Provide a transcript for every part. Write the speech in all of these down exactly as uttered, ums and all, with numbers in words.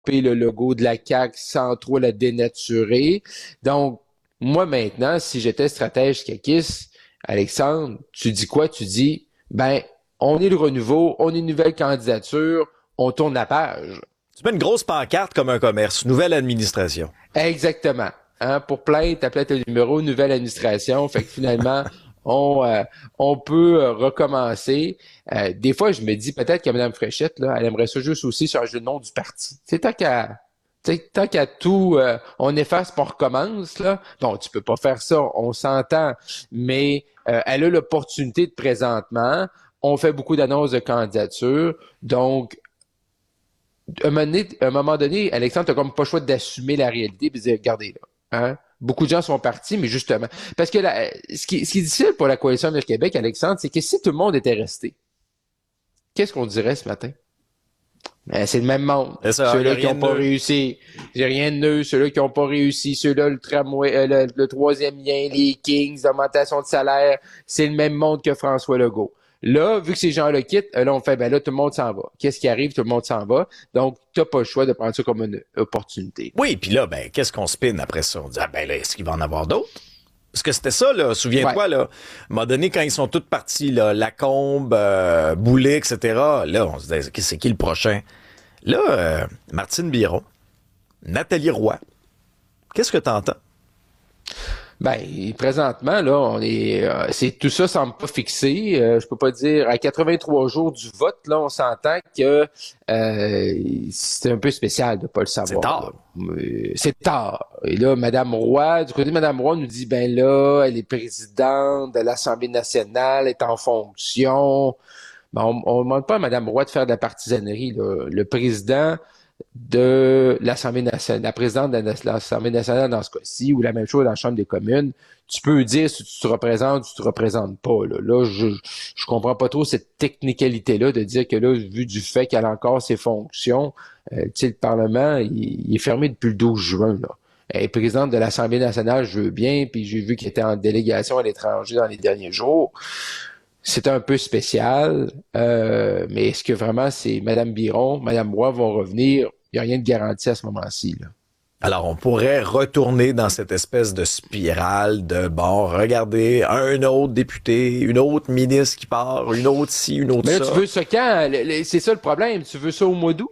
le logo de la C A Q sans trop la dénaturer. Donc, moi, maintenant, si j'étais stratège caquiste, Alexandre, tu dis quoi? Tu dis, ben, on est le renouveau, on est une nouvelle candidature, on tourne la page. Tu mets une grosse pancarte comme un commerce, nouvelle administration. Exactement. Hein, pour plainte, t'appelles le numéro, nouvelle administration. Fait que finalement, on euh, on peut euh, recommencer. Euh, des fois, je me dis peut-être que Mme Fréchette, là, elle aimerait ça juste aussi changer le nom du parti. C'est tant qu'à tant qu'à tout, euh, on efface, puis on recommence, là. Bon, tu peux pas faire ça, on s'entend, mais euh, elle a l'opportunité de présentement. On fait beaucoup d'annonces de candidature, donc à un moment donné, à un moment donné, Alexandre, t'as comme pas le choix d'assumer la réalité et de dire, regardez là, hein, beaucoup de gens sont partis, mais justement, parce que la, ce, qui, ce qui est difficile pour la Coalition de Québec, Alexandre, c'est que si tout le monde était resté, qu'est-ce qu'on dirait ce matin? Ben, c'est le même monde. Ça, ceux-là qui n'ont pas nœud. réussi. J'ai rien de nœud. Ceux-là qui n'ont pas réussi. Ceux-là, le tramway, euh, le, le troisième lien, les Kings, l'augmentation de salaire. C'est le même monde que François Legault. Là, vu que ces gens-là quittent, là, on fait, ben là, tout le monde s'en va. Qu'est-ce qui arrive? Tout le monde s'en va. Donc, t'as pas le choix de prendre ça comme une opportunité. Oui, puis là, ben, qu'est-ce qu'on spin après ça? On dit, ah ben là, est-ce qu'il va en avoir d'autres? Parce que c'était ça, là. Souviens-toi, ouais. là. À un moment donné, quand ils sont tous partis, là, Lacombe, euh, Boulet, et cetera, là, on se disait, c'est qui le prochain? Là, euh, Martine Biron, Nathalie Roy, qu'est-ce que t'entends? Ben, présentement, là, on est, euh, c'est tout ça semble pas fixé. Euh, je peux pas dire à quatre-vingt-trois jours du vote, là, on s'entend que euh, c'est un peu spécial de pas le savoir. C'est tard. Euh, c'est tard. Et là, Madame Roy, du côté de Madame Roy, nous dit ben là, elle est présidente de l'Assemblée nationale, elle est en fonction. Ben, on ne demande pas à Mme Roy de faire de la partisanerie. Là. Le président de l'Assemblée nationale, la présidente de l'Assemblée nationale dans ce cas-ci, ou la même chose dans la Chambre des communes, tu peux dire si tu te représentes ou tu te représentes pas. Là, là je je comprends pas trop cette technicalité-là de dire que là, vu du fait qu'elle a encore ses fonctions, euh, tu sais, le Parlement, il, il est fermé depuis le douze juin. Là. Elle est présidente de l'Assemblée nationale, je veux bien, puis j'ai vu qu'elle était en délégation à l'étranger dans les derniers jours. C'est un peu spécial, euh, mais est-ce que vraiment c'est Mme Biron, Mme Roy vont revenir? Il n'y a rien de garanti à ce moment-ci. Là. Alors, on pourrait retourner dans cette espèce de spirale de, bon, regardez, un autre député, une autre ministre qui part, une autre ci, une autre mais là, ça. Tu veux ça quand? C'est ça le problème. Tu veux ça au mois d'août?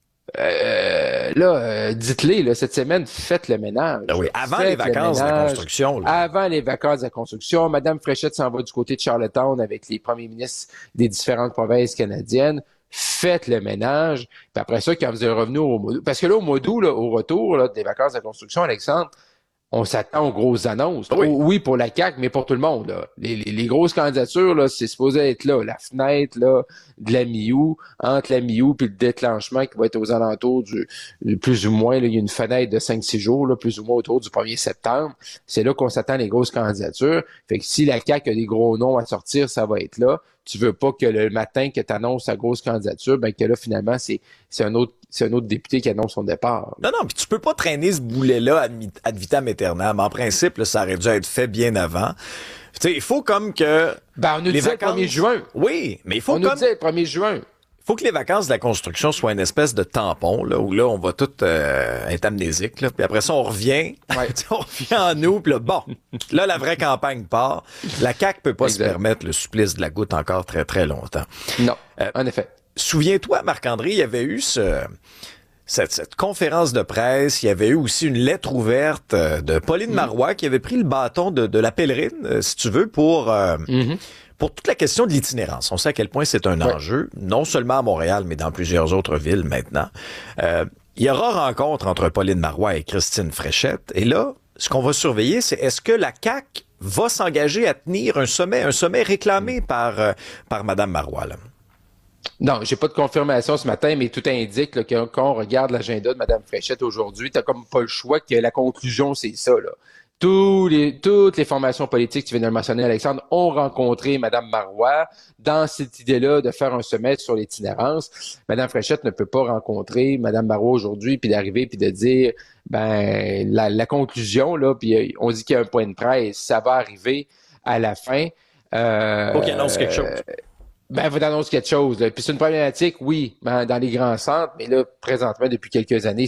Euh, là, euh, dites-les, là, cette semaine, faites le ménage. Ah oui, avant faites les vacances ménage, de la construction. Là. Avant les vacances de la construction. Madame Fréchette s'en va du côté de Charlottetown avec les premiers ministres des différentes provinces canadiennes. Faites le ménage. Puis après ça, quand vous êtes revenu au mois d'août, parce que là, au mois d'août, là, au retour là, des vacances de la construction, Alexandre, on s'attend aux grosses annonces. Oui, oh, oui pour la C A Q, mais pour tout le monde. Là. Les, les, les grosses candidatures, là, c'est supposé être là. La fenêtre là, de la mi-août, entre la mi-août puis le déclenchement qui va être aux alentours du, du plus ou moins, là, il y a une fenêtre de cinq six jours, là, plus ou moins autour du premier septembre. C'est là qu'on s'attend les grosses candidatures. Fait que si la C A Q a des gros noms à sortir, ça va être là. Tu veux pas que le matin que tu annonces ta grosse candidature, ben que là, finalement, c'est, c'est un autre c'est un autre député qui annonce son départ. Non, non, puis tu peux pas traîner ce boulet-là ad, ad vitam aeternam. En principe, là, ça aurait dû être fait bien avant. Tu sais, il faut comme que... Ben, on nous disait vacances... le premier juin. Oui, mais il faut on comme... On nous disait le premier juin. Il faut que les vacances de la construction soient une espèce de tampon, là, où là, on va tout euh, être amnésique, là, puis après ça, on revient, ouais. on revient en nous, puis là, bon, là, la vraie campagne part. La C A Q peut pas exact. se permettre le supplice de la goutte encore très, très longtemps. Non, euh, en effet. Souviens-toi, Marc-André, il y avait eu ce... Cette, cette conférence de presse, il y avait eu aussi une lettre ouverte de Pauline mmh. Marois qui avait pris le bâton de, de la pèlerine, si tu veux, pour... Euh, mmh. Pour toute la question de l'itinérance. On sait à quel point c'est un ouais. enjeu, non seulement à Montréal, mais dans plusieurs autres villes maintenant. Euh, il y aura rencontre entre Pauline Marois et Christine Fréchette. Et là, ce qu'on va surveiller, c'est est-ce que la C A Q va s'engager à tenir un sommet, un sommet réclamé par, euh, par Mme Marois, là? Non, j'ai pas de confirmation ce matin, mais tout indique là, que quand on regarde l'agenda de Mme Fréchette aujourd'hui, t'as comme pas le choix que la conclusion, c'est ça, là. Tous les, toutes les formations politiques, tu viens de le mentionner, Alexandre, ont rencontré Mme Marois dans cette idée-là de faire un sommet sur l'itinérance. Mme Fréchette ne peut pas rencontrer Mme Marois aujourd'hui puis d'arriver puis de dire, ben, la, la conclusion, là, puis on dit qu'il y a un point de presse, ça va arriver à la fin. Euh, Faut qu'il annonce quelque chose. Ben, il faut t'annoncer quelque chose, là. Puis c'est une problématique, oui, ben, dans les grands centres, mais là, présentement, depuis quelques années,